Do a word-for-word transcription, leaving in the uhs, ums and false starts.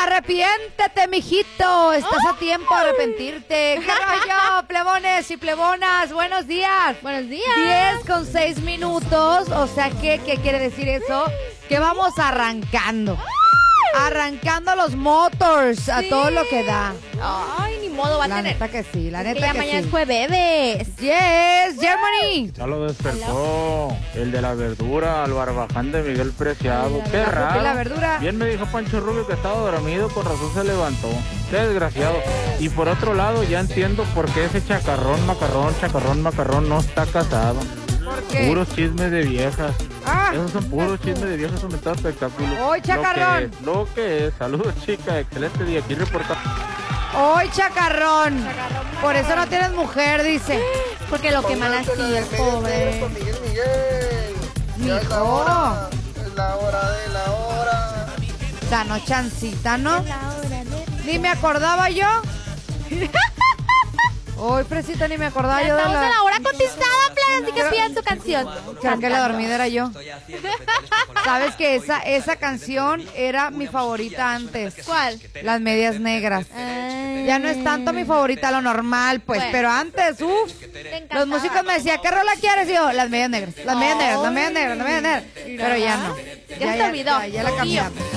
Arrepiéntete, mijito. Estás a tiempo de arrepentirte. ¿Qué rollo, plebones y plebonas? Buenos días. Buenos días. diez con seis minutos. O sea, ¿qué, qué quiere decir eso? Que vamos arrancando. Arrancando los motors a Sí. todo lo que da. Ay, ni modo, va a La tener. neta que sí, la Es neta que ya que mañana sí. es jueves. Yes, Germany. Ya lo despertó el de la verdura, al barbaján de Miguel Preciado. Qué ¿Y raro. la verdura? Bien me dijo Pancho Rubio que estaba dormido, con razón se levantó. Qué desgraciado. Y por otro lado, ya entiendo por qué ese chacarrón, macarrón, chacarrón, macarrón no está casado. ¿Por qué? Puros chismes de viejas. Ah. Esos son puros chismes de viejas, son todo espectáculo. ¡Hoy, chacarrón! Lo que es, lo que es. Saludos, chica, excelente día. Aquí reporta. Hoy, chacarrón. Por eso no tienes mujer, dice. Porque lo queman así, el pobre. Con Miguel Miguel. Ya es la Mijo. hora. Es la hora de la hora. Danos chancita, ¿no? Ni me acordaba yo. Hoy, Fresita, ni me acordaba Ya yo de estamos la... en la hora cotizada, plan, así que pidan su canción. Creo que la dormida era yo. Sabes que esa, esa canción era mi favorita antes. ¿Cuál? Las medias negras. Ah. Ya no es tanto mi favorita, lo normal, pues. Bueno. Pero antes, uff. Te encantaba. Los músicos me decían, ¿qué rola quieres? Y yo, las medias negras, las medias negras, las medias negras, las medias negras. Pero ya no. Ya se te olvidó. Ya, ya la cambiamos.